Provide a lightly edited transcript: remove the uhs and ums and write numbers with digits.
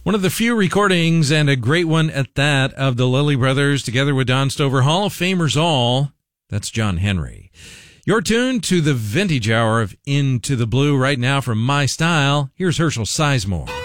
One of the few recordings, and a great one at that, of the Lilly Brothers together with Don Stover, Hall of Famers all. That's John Henry. You're tuned to the vintage hour of Into the Blue right now from My Style. Here's Herschel Sizemore.